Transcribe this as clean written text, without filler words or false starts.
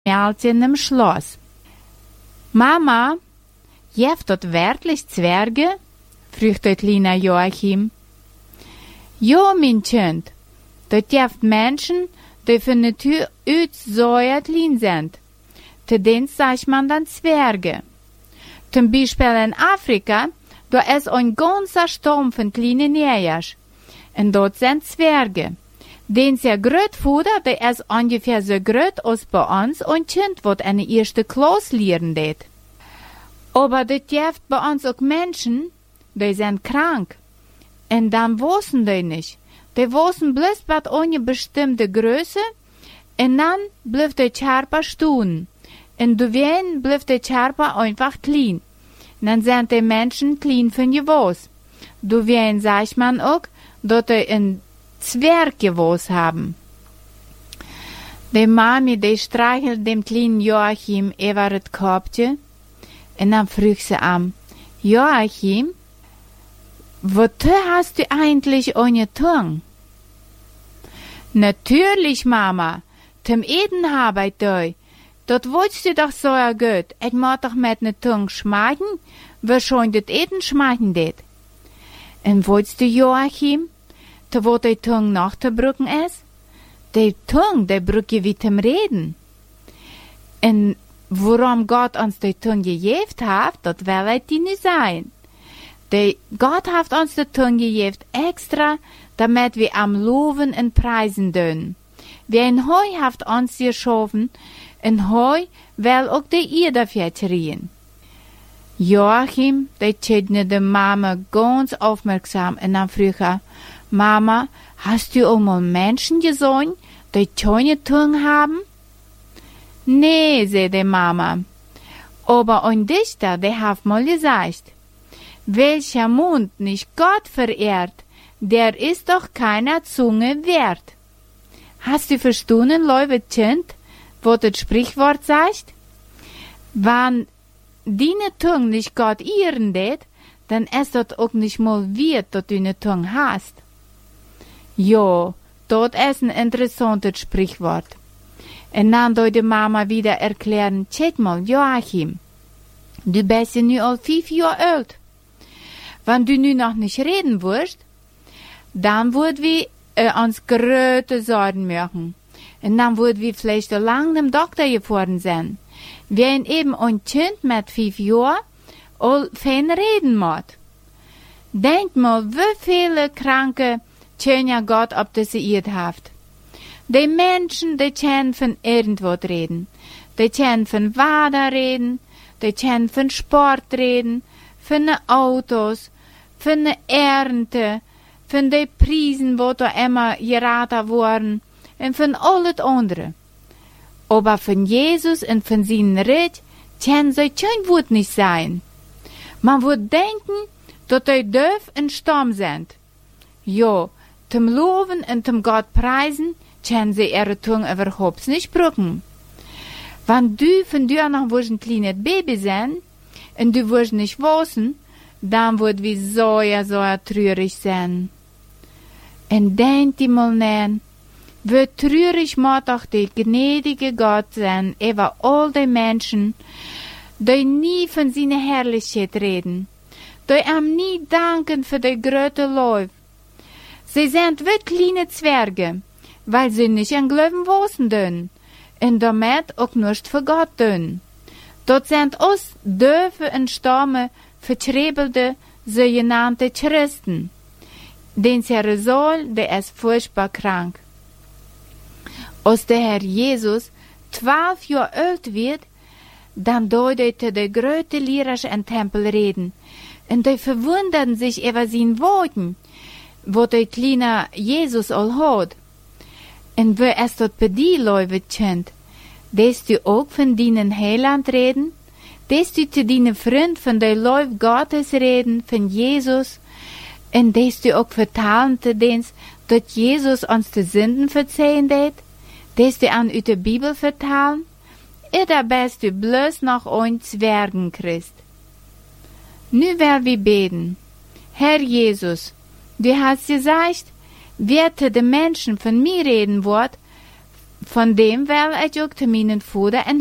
Märchen im Schloss. Mama, jeft dort wirklich Zwerge? fragt der kleine Joachim. Jo, mein Kind, dort jeft Menschen, die von Natur aus so klein sind. Zu denen sagt man dann Zwerge. Zum Beispiel in Afrika, da ist ein ganzer Sturm von kleinen Jägers. Und dort sind Zwerge. Den sehr Grötfuder, der ist ungefähr so gröt als bei uns ein Kind, wat eine erste Klasse lernen det. Aber das gibt bei uns auch Menschen, die sind krank. Und dann wissen die nicht. Die wissen bloß bei einer bestimmten Größe und dann bleibt der Körper stehen. Und deswegen bleibt der Körper einfach klein. Dann sind die Menschen klein von Gewos. Deswegen sagt man auch, dass die ein Zwerggewos haben. Die Mami, die streichelt dem kleinen Joachim über das Köpfchen und dann fragt sie an, Joachim, wozu hast du eigentlich eine Tongue? Natürlich, Mama, zum Eden habe ich die. Dort wolltest du doch so gut. Ich muss doch mit ne Tongue schmecken, wo schon das Eden schmecken det. Und wolltest du, Joachim, da wo die Tongue noch zu brücken ist? Die Tongue, die brücke wie zum Reden. Und warum Gott uns die Tongue gegeben hat, das will ich dir nicht sein. Gott hat uns die Tongue gegeben extra, damit wir am Loben und Preisen dürfen. Wie ein Heu hat uns geschaffen, und Heu will auch die Erde vertriehen. Joachim, der zählte die Mama ganz aufmerksam und dann frug er, Mama, hast du auch mal Menschen gesehen, die keine Tongue haben? Nee, sagte die Mama. Aber ein Dichter, der hat mal gesagt, welcher Mund nicht Gott verehrt, der ist doch keiner Zunge wert. Hast du verstanden, liebe Kind, was das Sprichwort sagt? Wenn deine Tongue nicht Gott ehren det, dann ist das auch nicht mal wert, dass du eine Tongue hast. Ja, das ist ein interessantes Sprichwort. Und dann soll die Mama wieder erklären, check mal, Joachim, du bist ja nu al 5 Jahre alt. Wenn du nu noch nicht reden wirst, dann würden wir uns große Sorgen machen. Und dann würden wir vielleicht lang dem Doktor gefahren sein. Wenn eben ein Kind mit 5 Jahren all fein reden muss. Denk mal, wie viele Kranke ja Gott auf diese Erde hat. Die Menschen, die können von irgendwas reden. Die können von Wader reden, die können von Sport reden, von den Autos, von der Ernte, von den Preisen, wo da immer geraten wurden, und von alles andere. Aber von Jesus und von seinem Recht können sie kein Wort nicht sein. Man wird denken, dass die doof und stumm sind. Ja, zum Loben und zum Gott preisen, können sie ihre Tongue überhaupt nicht brücken. Wenn du von dir noch ein kleines Baby sein und du wirst nicht wissen, dann wird wir so traurig sein. Und denk dir mal nein, wie traurig muss doch der gnädige Gott sein über all die Menschen, die nie von seiner Herrlichkeit reden, die ihm nie danken für die große Liebe. Sie sind wie kleine Zwerge, weil sie nicht an Glauben wissen dürfen und damit auch nicht für Gott dürfen. Dort sind uns doofe und stumme, vertrebelte, sogenannte Christen. Den Herr Sohl, der ist furchtbar krank. Als der Herr Jesus 12 Jahre alt wird, dann deutete der größte Lehrer in Tempel reden, und die verwunderten sich über seine Worte, wo der kleine Jesus all hat. Und wo es dort bei dir, liebe Kind, dass du auch von deinen Heiland reden, dass du zu deinen Freund von der Liebe Gottes reden, von Jesus, und dass du auch vertalen zu denen, dass Jesus uns die Sünden verzeihen wird, dass du an der Bibel vertalen, oder bist du bloß noch ein Zwergenchrist? Nu werden wir beten. Herr Jesus, du hast gesagt, wer zu den Menschen von mir reden wird, Von dem wel ich ook te meinen Vater